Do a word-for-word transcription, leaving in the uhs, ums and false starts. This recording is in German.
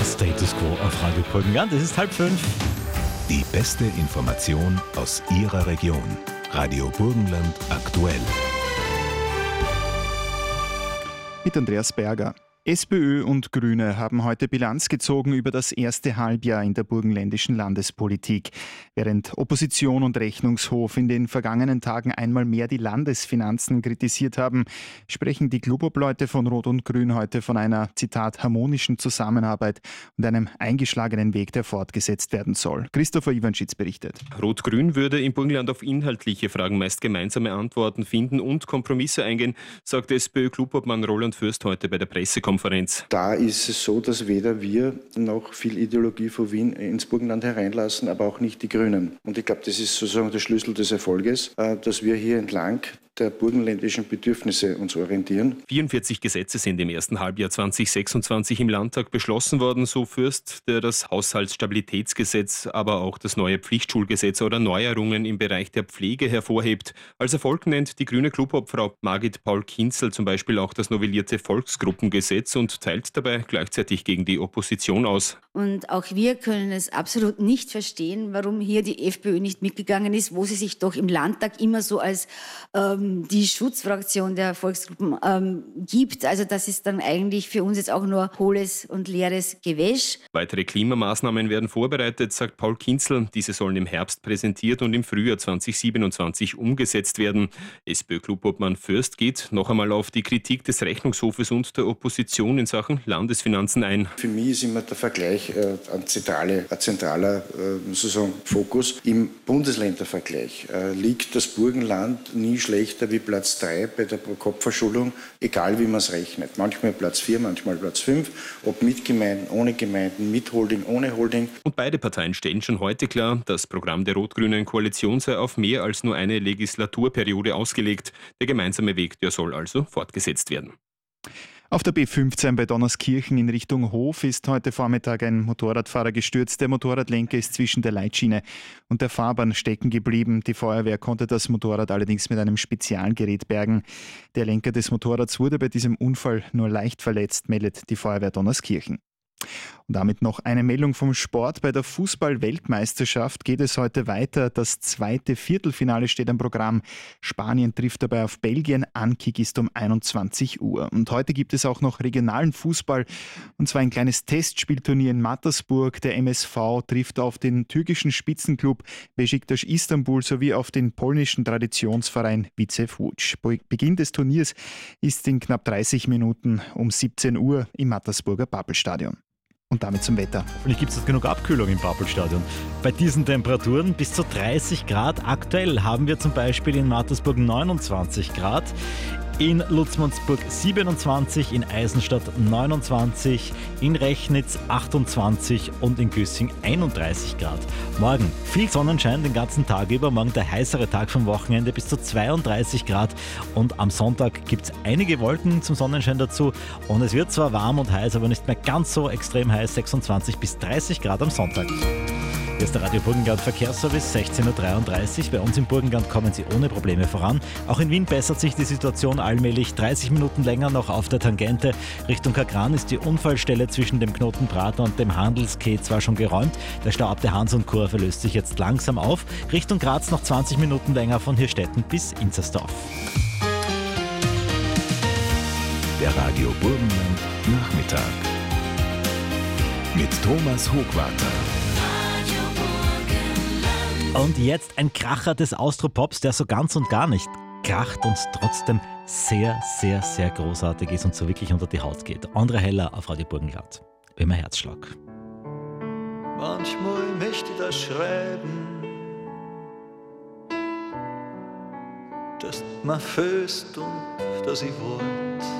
Status Quo auf Radio Burgenland. Es ist halb fünf. Die beste Information aus Ihrer Region. Radio Burgenland aktuell. Mit Andreas Berger. SPÖ und Grüne haben heute Bilanz gezogen über das erste Halbjahr in der burgenländischen Landespolitik. Während Opposition und Rechnungshof in den vergangenen Tagen einmal mehr die Landesfinanzen kritisiert haben, sprechen die Klubobleute von Rot und Grün heute von einer, Zitat, harmonischen Zusammenarbeit und einem eingeschlagenen Weg, der fortgesetzt werden soll. Christopher Iwanschitz berichtet. Rot-Grün würde im Burgenland auf inhaltliche Fragen meist gemeinsame Antworten finden und Kompromisse eingehen, sagte SPÖ-Klubobmann Roland Fürst heute bei der Pressekonferenz. Da ist es so, dass weder wir noch viel Ideologie von Wien ins Burgenland hereinlassen, aber auch nicht die Grünen. Und ich glaube, das ist sozusagen der Schlüssel des Erfolges, dass wir hier entlang der burgenländischen Bedürfnisse uns orientieren. vierundvierzig Gesetze sind im ersten Halbjahr zwanzig sechsundzwanzig im Landtag beschlossen worden, so Fürst, der das Haushaltsstabilitätsgesetz, aber auch das neue Pflichtschulgesetz oder Neuerungen im Bereich der Pflege hervorhebt. Als Erfolg nennt die grüne Klubobfrau Margit Paul-Kinzel zum Beispiel auch das novellierte Volksgruppengesetz und teilt dabei gleichzeitig gegen die Opposition aus. Und auch wir können es absolut nicht verstehen, warum hier die FPÖ nicht mitgegangen ist, wo sie sich doch im Landtag immer so als ähm, die Schutzfraktion der Volksgruppen ähm, gibt. Also das ist dann eigentlich für uns jetzt auch nur hohles und leeres Gewäsch. Weitere Klimamaßnahmen werden vorbereitet, sagt Paul Kinzel. Diese sollen im Herbst präsentiert und im Frühjahr zwanzig siebenundzwanzig umgesetzt werden. SPÖ-Klubobmann Fürst geht noch einmal auf die Kritik des Rechnungshofes und der Opposition in Sachen Landesfinanzen ein. Für mich ist immer der Vergleich äh, ein, zentrale, ein zentraler äh, sozusagen Fokus. Im Bundesländervergleich äh, liegt das Burgenland nie schlechter wie Platz drei bei der Pro-Kopf-Verschuldung, egal wie man es rechnet. Manchmal Platz vier, manchmal Platz fünf, ob mit Gemeinden, ohne Gemeinden, mit Holding, ohne Holding. Und beide Parteien stellen schon heute klar, das Programm der rot-grünen Koalition sei auf mehr als nur eine Legislaturperiode ausgelegt. Der gemeinsame Weg, der soll also fortgesetzt werden. Auf der B fünfzehn bei Donnerskirchen in Richtung Hof ist heute Vormittag ein Motorradfahrer gestürzt. Der Motorradlenker ist zwischen der Leitschiene und der Fahrbahn stecken geblieben. Die Feuerwehr konnte das Motorrad allerdings mit einem Spezialgerät bergen. Der Lenker des Motorrads wurde bei diesem Unfall nur leicht verletzt, meldet die Feuerwehr Donnerskirchen. Und damit noch eine Meldung vom Sport. Bei der Fußball-Weltmeisterschaft geht es heute weiter. Das zweite Viertelfinale steht am Programm. Spanien trifft dabei auf Belgien. Ankick ist um einundzwanzig Uhr. Und heute gibt es auch noch regionalen Fußball. Und zwar ein kleines Testspielturnier in Mattersburg. Der M S V trifft auf den türkischen Spitzenklub Beşiktaş Istanbul sowie auf den polnischen Traditionsverein Widzew Łódź. Beginn des Turniers ist in knapp dreißig Minuten um siebzehn Uhr im Mattersburger Pappelstadion. Und damit zum Wetter. Hoffentlich gibt es genug Abkühlung im Pappelstadion. Bei diesen Temperaturen bis zu dreißig Grad. Aktuell haben wir zum Beispiel in Mattersburg neunundzwanzig Grad. In Lutzmannsburg siebenundzwanzig, in Eisenstadt neunundzwanzig, in Rechnitz achtundzwanzig und in Güssing einunddreißig Grad. Morgen viel Sonnenschein den ganzen Tag über, morgen der heißere Tag vom Wochenende bis zu zweiunddreißig Grad und am Sonntag gibt es einige Wolken zum Sonnenschein dazu und es wird zwar warm und heiß, aber nicht mehr ganz so extrem heiß, sechsundzwanzig bis dreißig Grad am Sonntag. Hier ist der Radio Burgenland Verkehrsservice, sechzehn Uhr dreiunddreißig. Bei uns im Burgenland kommen Sie ohne Probleme voran. Auch in Wien bessert sich die Situation allmählich. dreißig Minuten länger noch auf der Tangente. Richtung Kagran ist die Unfallstelle zwischen dem Knoten Prater und dem Handelskeh zwar schon geräumt. Der Stau ab der Hansund-Kurve löst sich jetzt langsam auf. Richtung Graz noch zwanzig Minuten länger von Hirstetten bis Inzersdorf. Der Radio Burgenland Nachmittag mit Thomas Hochwarter. Und jetzt ein Kracher des Austropops, der so ganz und gar nicht kracht und trotzdem sehr, sehr, sehr großartig ist und so wirklich unter die Haut geht. André Heller auf Radio Burgenland. Wie mein Herzschlag. Manchmal möchte ich das schreiben, dass man föst und dass ich wollt.